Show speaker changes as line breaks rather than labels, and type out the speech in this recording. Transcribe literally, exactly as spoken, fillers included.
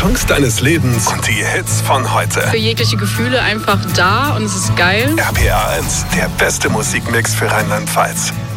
Songs deines Lebens und die Hits von heute.
Für jegliche Gefühle einfach da und es ist geil.
R P R eins, der beste Musikmix für Rheinland-Pfalz.